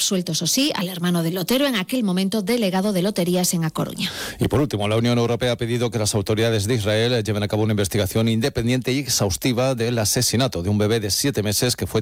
absuelto, eso sí, al hermano del lotero, en aquel momento delegado de loterías en A Coruña. Y por último, la Unión Europea ha pedido que las autoridades de Israel lleven a cabo una investigación independiente y exhaustiva del asesinato de un bebé de 7 meses que fue